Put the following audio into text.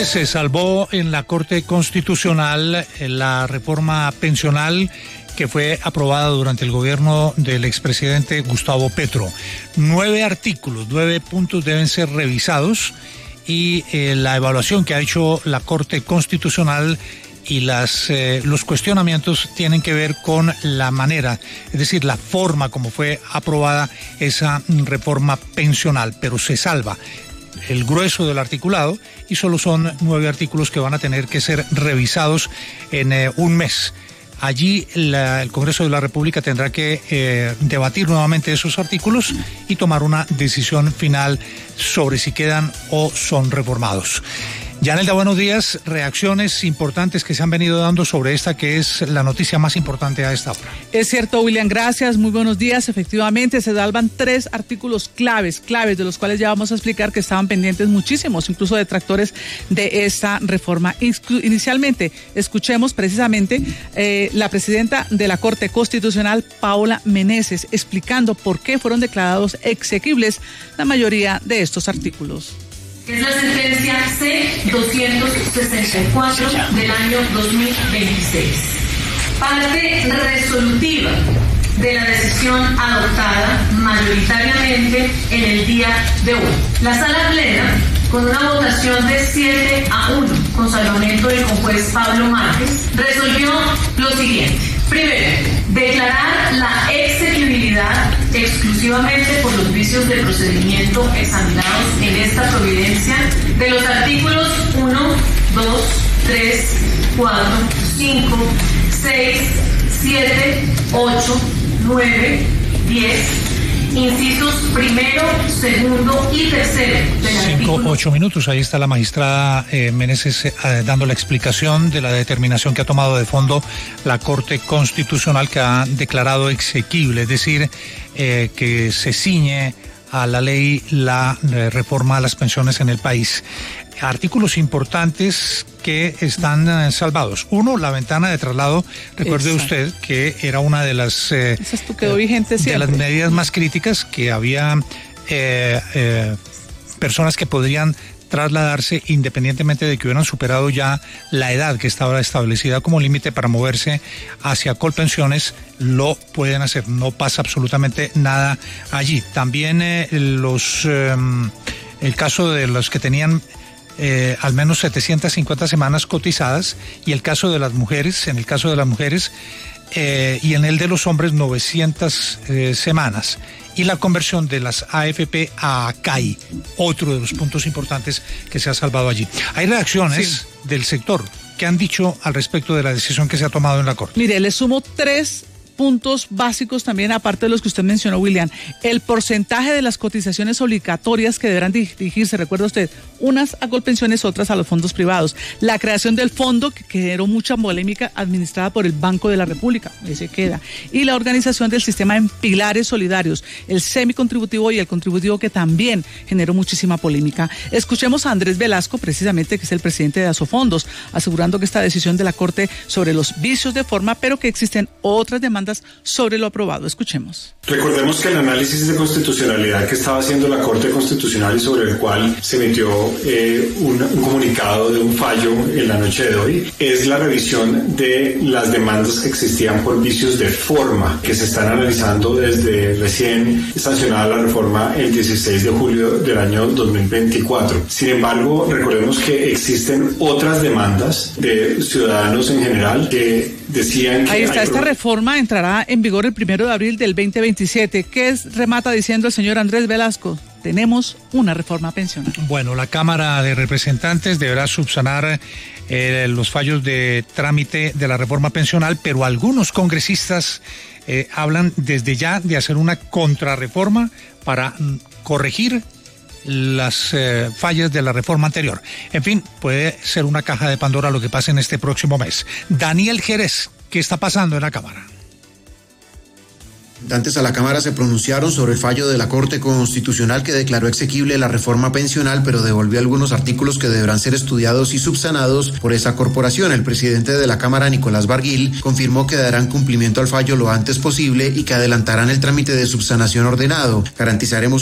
Se salvó en la Corte Constitucional la reforma pensional que fue aprobada durante el gobierno del expresidente Gustavo Petro. 9 artículos, 9 puntos deben ser revisados y la evaluación que ha hecho la Corte Constitucional y los cuestionamientos tienen que ver con la manera, es decir, la forma como fue aprobada esa reforma pensional, pero se salva el grueso del articulado y solo son 9 artículos que van a tener que ser revisados en un mes. Allí el Congreso de la República tendrá que debatir nuevamente esos artículos y tomar una decisión final sobre si quedan o son reformados. Yanelda, buenos días. Reacciones importantes que se han venido dando sobre esta que es la noticia más importante a esta hora. Es cierto, William, gracias. Muy buenos días. Efectivamente, se salvan 3 artículos claves, de los cuales ya vamos a explicar que estaban pendientes muchísimos, incluso detractores de esta reforma. Inicialmente, escuchemos precisamente la presidenta de la Corte Constitucional, Paola Meneses, explicando por qué fueron declarados exequibles la mayoría de estos artículos. Es la sentencia C-264 del año 2026. Parte resolutiva de la decisión adoptada mayoritariamente en el día de hoy. La sala plena, con una votación de 7-1, con salvamento del juez Pablo Márquez, resolvió lo siguiente. Primero, declarar la exequibilidad exclusivamente por los vicios de procedimiento examinados en esta providencia de los artículos 1, 2, 3, 4, 5, 6, 7, 8, 9, 10, incisos primero, segundo y tercero del artículo. 8 minutos, ahí está la magistrada Meneses dando la explicación de la determinación que ha tomado de fondo la Corte Constitucional, que ha declarado exequible, es decir, que se ciñe a la ley la reforma a las pensiones en el país. Artículos importantes que están salvados. Uno, la ventana de traslado. Recuerde usted que era una de las quedó vigente siempre, de las medidas más críticas, que había personas que podrían trasladarse independientemente de que hubieran superado ya la edad que estaba establecida como límite para moverse hacia Colpensiones. Lo pueden hacer, no pasa absolutamente nada allí. También el caso de los que tenían al menos 750 semanas cotizadas, y el caso de las mujeres, en el caso de las mujeres y en el de los hombres 900 semanas, y la conversión de las AFP a ACAI, otro de los puntos importantes que se ha salvado allí. Hay reacciones del sector que han dicho al respecto de la decisión que se ha tomado en la Corte. Mire, le sumo 3 puntos básicos también, aparte de los que usted mencionó, William. El porcentaje de las cotizaciones obligatorias que deberán dirigirse, recuerda usted, unas a Colpensiones, otras a los fondos privados. La creación del fondo, que generó mucha polémica, administrada por el Banco de la República, ese queda. Y la organización del sistema en pilares solidarios, el semicontributivo y el contributivo, que también generó muchísima polémica. Escuchemos a Andrés Velasco, precisamente, que es el presidente de Asofondos, asegurando que esta decisión de la Corte sobre los vicios de forma, pero que existen otras demandas sobre lo aprobado. Escuchemos. Recordemos que el análisis de constitucionalidad que estaba haciendo la Corte Constitucional y sobre el cual se emitió un comunicado de un fallo en la noche de hoy es la revisión de las demandas que existían por vicios de forma, que se están analizando desde recién sancionada la reforma el 16 de julio del año 2024. Sin embargo, recordemos que existen otras demandas de ciudadanos en general que decían que... Ahí está, esta reforma entrará en vigor el 1 de abril del 2027. ¿Qué remata diciendo el señor Andrés Velasco? Tenemos una reforma pensional. Bueno, la Cámara de Representantes deberá subsanar los fallos de trámite de la reforma pensional, pero algunos congresistas hablan desde ya de hacer una contrarreforma para corregir las fallas de la reforma anterior. En fin, puede ser una caja de Pandora lo que pase en este próximo mes. Daniel Jerez, ¿qué está pasando en la Cámara? Antes a la Cámara se pronunciaron sobre el fallo de la Corte Constitucional que declaró exequible la reforma pensional, pero devolvió algunos artículos que deberán ser estudiados y subsanados por esa corporación. El presidente de la Cámara, Nicolás Barguil, confirmó que darán cumplimiento al fallo lo antes posible y que adelantarán el trámite de subsanación ordenado. Garantizaremos